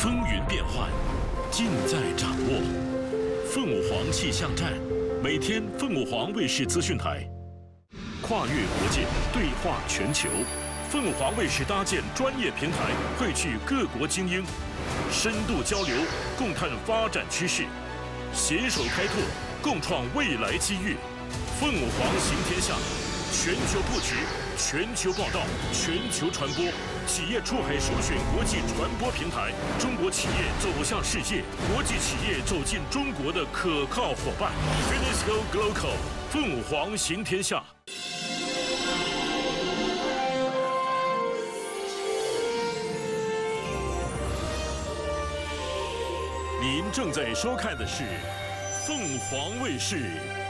风云变幻，尽在掌握。凤舞凰气象站，每天凤舞凰卫视资讯台，跨越国界，对话全球。凤舞凰卫视搭建专业平台，汇聚各国精英，深度交流，共探发展趋势，携手开拓，共创未来机遇。凤舞凰行天下，全球布局，全球报道，全球传播，企业出海首选国际传播平台，中国企业走向世界，国际企业走进中国的可靠伙伴。Finisco Global， 凤舞凰行天下。您正在收看的是凤凰卫视